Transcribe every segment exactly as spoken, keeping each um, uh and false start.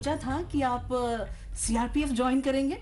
सोचा था कि आप सीआरपीएफ ज्वाइन करेंगे?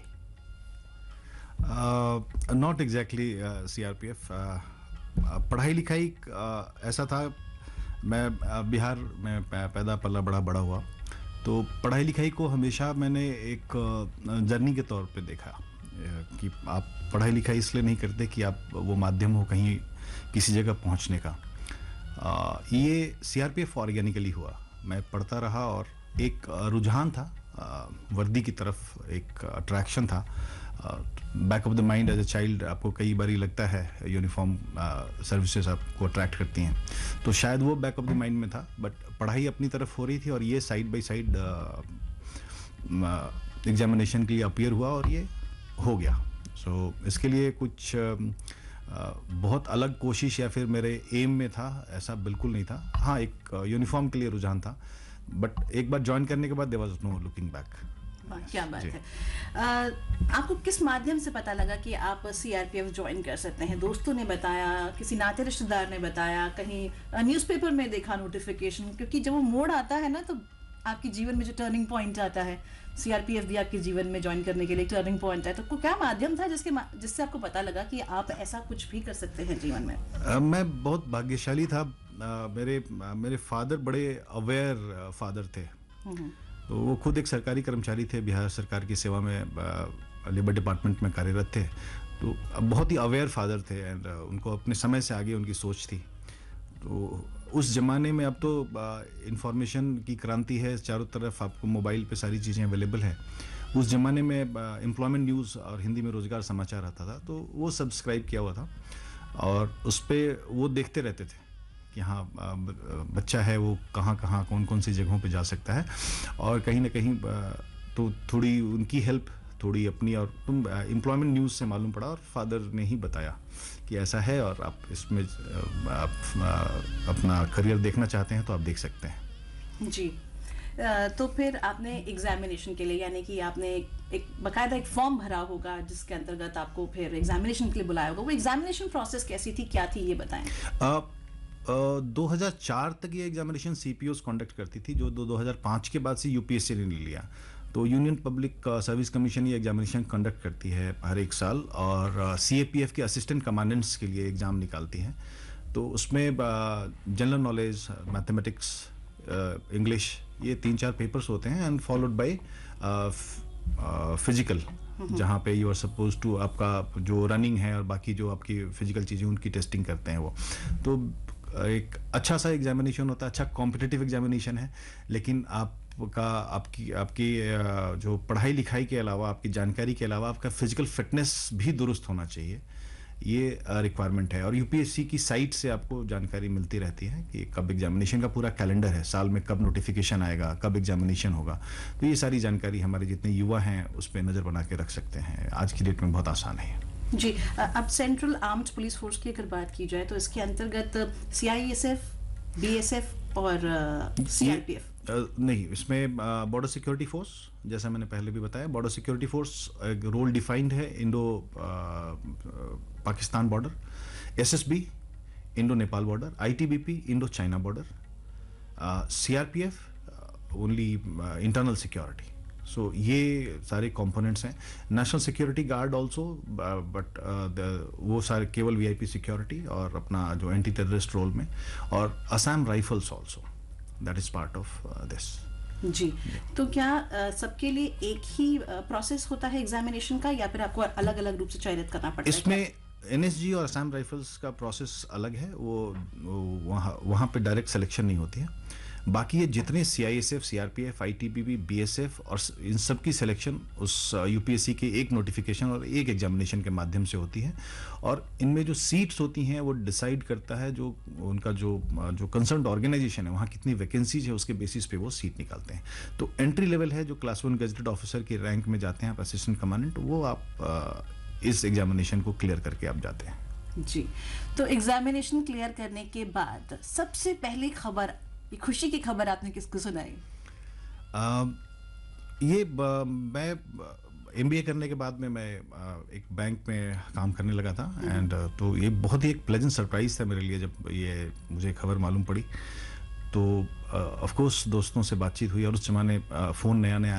Not exactly CRPF. पढ़ाई लिखाई uh, ऐसा था। मैं uh, बिहार में पैदा पला बड़ा बड़ा हुआ, तो पढ़ाई लिखाई को हमेशा मैंने एक जर्नी uh, के तौर पे देखा uh, कि आप पढ़ाई लिखाई इसलिए नहीं करते कि आप वो माध्यम हो कहीं किसी जगह पहुंचने का। uh, ये सीआरपीएफ ऑर्गेनिकली हुआ। मैं पढ़ता रहा और एक रुझान था uh, वर्दी की तरफ, एक अट्रैक्शन था। Back of the mind as a child आपको कई बार लगता है यूनिफॉर्म सर्विसेज आपको अट्रैक्ट करती हैं, तो शायद वो बैक ऑफ द माइंड में था। बट पढ़ाई अपनी तरफ हो रही थी और ये साइड बाय साइड एग्जामिनेशन के लिए अपीयर हुआ और ये हो गया। सो so, इसके लिए कुछ uh, uh, बहुत अलग कोशिश या फिर मेरे एम में था ऐसा बिल्कुल नहीं था। हाँ, एक यूनिफॉर्म के लिए रुझान था, बट एक बार ज्वाइन करने के बाद there was no looking back. क्या बात है। आ, आपको किस माध्यम से पता लगा कि आप सीआरपीएफ ज्वाइन कर सकते हैं? दोस्तों ने बताया, किसी नाते रिश्तेदार ने बताया, कहीं न्यूज़पेपर में देखा नोटिफिकेशन? क्योंकि जब वो मोड़ आता है ना, तो आपके जीवन में जो टर्निंग पॉइंट आता है, सीआरपीएफ भी आपके जीवन में ज्वाइन करने के लिए टर्निंग पॉइंट है, तो क्या माध्यम था जिसके जिससे आपको पता लगा कि आप ऐसा कुछ भी कर सकते हैं जीवन में? आ, मैं बहुत भाग्यशाली था। आ, मेरे मेरे फादर बड़े अवेयर फादर थे। तो वो खुद एक सरकारी कर्मचारी थे, बिहार सरकार की सेवा में लेबर डिपार्टमेंट में कार्यरत थे। तो बहुत ही अवेयर फादर थे एंड उनको अपने समय से आगे उनकी सोच थी। तो उस ज़माने में, अब तो इंफॉर्मेशन की क्रांति है, चारों तरफ आपको मोबाइल पे सारी चीज़ें अवेलेबल है। उस ज़माने में एम्प्लॉयमेंट न्यूज़ और हिंदी में रोज़गार समाचार आता था, तो वो सब्सक्राइब किया हुआ था और उस पर वो देखते रहते थे कि हाँ बच्चा है वो कहाँ कहाँ कौन कौन सी जगहों पे जा सकता है। और कहीं ना कहीं तो थोड़ी उनकी हेल्प, थोड़ी अपनी, और तुम एम्प्लॉयमेंट न्यूज़ से मालूम पड़ा और फादर ने ही बताया कि ऐसा है और आप इसमें आप अपना करियर देखना चाहते हैं तो आप देख सकते हैं। जी। तो फिर आपने एग्जामिनेशन के लिए, यानी कि आपने एक बाकायदा एक फॉर्म भरा होगा जिसके अंतर्गत आपको फिर एग्जामिनेशन के लिए बुलाया होगा। वो एग्जामिनेशन प्रोसेस कैसी थी, क्या थी, ये बताएं। आ, दो हज़ार चार तक ये एग्जामिनेशन सीपीओस कंडक्ट करती थी, जो दो हज़ार पाँच के बाद से यूपीएससी ने लिया। तो यूनियन पब्लिक सर्विस कमीशन ये एग्जामिनेशन कंडक्ट करती है हर एक साल, और सीएपीएफ के असिस्टेंट कमांडेंट्स के लिए एग्ज़ाम निकालती है। तो उसमें जनरल नॉलेज, मैथमेटिक्स, इंग्लिश, ये तीन चार पेपर्स होते हैं एंड फॉलोड बाय फिजिकल, जहाँ पे यू आर सपोज टू, आपका जो रनिंग है और बाकी जो आपकी फिजिकल चीज़ें उनकी टेस्टिंग करते हैं वो। तो एक अच्छा सा एग्जामिनेशन होता है, अच्छा कॉम्पिटिटिव एग्जामिनेशन है। लेकिन आपका आपकी आपकी जो पढ़ाई लिखाई के अलावा, आपकी जानकारी के अलावा, आपका फिजिकल फिटनेस भी दुरुस्त होना चाहिए, ये रिक्वायरमेंट है। और यूपीएससी की साइट से आपको जानकारी मिलती रहती है कि कब एग्जामिनेशन का पूरा कैलेंडर है, साल में कब नोटिफिकेशन आएगा, कब एग्जामिनेशन होगा। तो ये सारी जानकारी हमारे जितने युवा हैं उस पर नज़र बना के रख सकते हैं। आज की डेट में बहुत आसान है जी। अब सेंट्रल आर्म्ड पुलिस फोर्स की अगर बात की जाए तो इसके अंतर्गत सीआईएसएफ, बीएसएफ और सीआरपीएफ नहीं, इसमें बॉर्डर सिक्योरिटी फोर्स, जैसा मैंने पहले भी बताया, बॉर्डर सिक्योरिटी फोर्स एक रोल डिफाइंड है, Indo Pakistan border, SSB Indo Nepal border, ITBP Indo China border, CRPF only internal security. सो so, ये सारे कंपोनेंट्स हैं। National security guard also, but वो सारे केवल वीआईपी सिक्योरिटी और अपना जो एंटी टेररिस्ट रोल में, और Assam rifles also, that is part of this. जी। तो क्या uh, सबके लिए एक ही प्रोसेस uh, होता है एग्जामिनेशन का, या फिर आपको अलग अलग रूप से चयनित करना पड़ता है? इसमें एनएसजी और असम राइफल्स का प्रोसेस अलग है, वो, वो वहाँ वहाँ पे डायरेक्ट सिलेक्शन नहीं होती है। बाकी ये जितने सीआईएसएफ, सीआरपीएफ, आईटीबीपी, बीएसएफ और इन सब की सिलेक्शन उस यूपीएससी के एक नोटिफिकेशन और एक एग्जामिनेशन के माध्यम से होती है। और इनमें जो सीट्स होती हैं वो डिसाइड करता है जो उनका जो जो कंसर्न्ड ऑर्गेनाइजेशन है, वहाँ कितनी वैकेंसीज है, उसके बेसिस पे वो सीट निकालते हैं। तो एंट्री लेवल है, जो क्लास वन गेजेटेड ऑफिसर की रैंक में जाते हैं आप, असिस्टेंट कमांडेंट, वो आप आ, इस एग्जामिनेशन को क्लियर करके आप जाते हैं। जी। तो एग्जामिनेशन क्लियर करने के बाद सबसे पहली खबर, खुशी की खबर आपने किसको सुनाई? आ, ये ब, मैं एमबीए करने के बाद में मैं एक बैंक में काम करने लगा था एंड तो ये बहुत ही एक प्लेजेंट सरप्राइज था मेरे लिए जब ये मुझे खबर मालूम पड़ी। तो ऑफ कोर्स दोस्तों से बातचीत हुई और उस जमाने फ़ोन नया नया